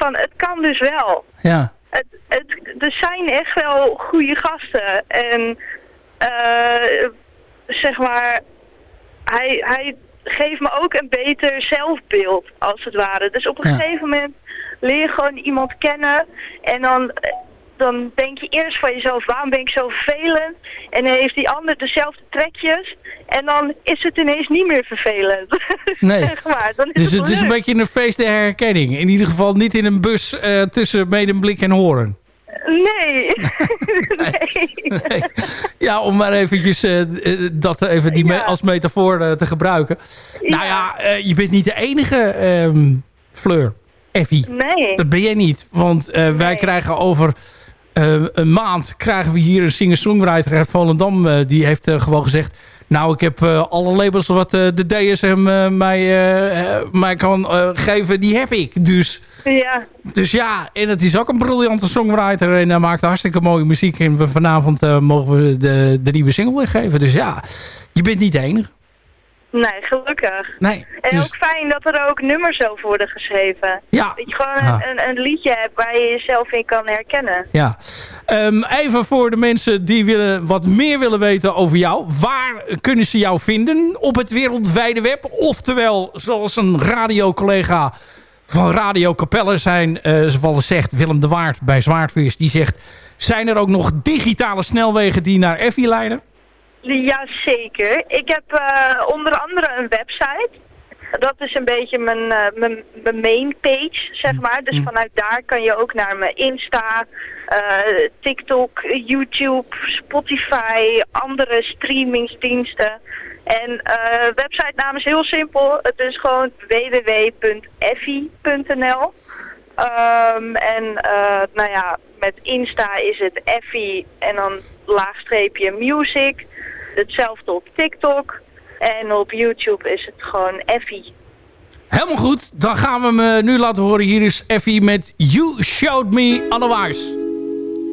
van, het kan dus wel. Ja. Er zijn echt wel goede gasten. En zeg maar, hij geeft me ook een beter zelfbeeld, als het ware. Dus op een gegeven moment leer je gewoon iemand kennen. En dan denk je eerst van jezelf, waarom ben ik zo vervelend? En dan heeft die ander dezelfde trekjes. En dan is het ineens niet meer vervelend. Nee. Zeg maar. Dan is Dus het is een beetje een feest der herkenning. In ieder geval niet in een bus tussen medemblik en horen. Nee. Nee. Ja, om maar eventjes dat even als metafoor te gebruiken. Ja. Nou ja, je bent niet de enige Fleur. Effie. Nee. Dat ben jij niet. Want wij krijgen over een maand krijgen we hier een singer-songwriter uit Volendam. Die heeft gewoon gezegd, nou, ik heb alle labels wat de DSM mij kan geven, die heb ik. Dus ja, en het is ook een briljante songwriter. En hij maakt hartstikke mooie muziek. En vanavond mogen we de nieuwe single weggeven. Dus ja, je bent niet de enige. Nee, gelukkig. Nee, en ook fijn dat er ook nummers over worden geschreven. Ja. Dat je gewoon een liedje hebt waar je jezelf in kan herkennen. Ja. Even voor de mensen die wat meer willen weten over jou. Waar kunnen ze jou vinden op het wereldwijde web? Oftewel, zoals een radiocollega van Radio Capelle zijn, zoals zegt Willem de Waard bij Zwaardvis. Die zegt, zijn er ook nog digitale snelwegen die naar Effie leiden? Jazeker. Ik heb onder andere een website. Dat is een beetje mijn main page, zeg maar. Dus vanuit daar kan je ook naar mijn Insta, TikTok, YouTube, Spotify, andere streamingsdiensten. En website-naam is heel simpel. Het is gewoon www.effie.nl. Nou ja, met Insta is het Effie en dan laagstreepje music. Hetzelfde op TikTok. En op YouTube is het gewoon Effie. Helemaal goed. Dan gaan we hem nu laten horen. Hier is Effie met You Showed Me Otherwise.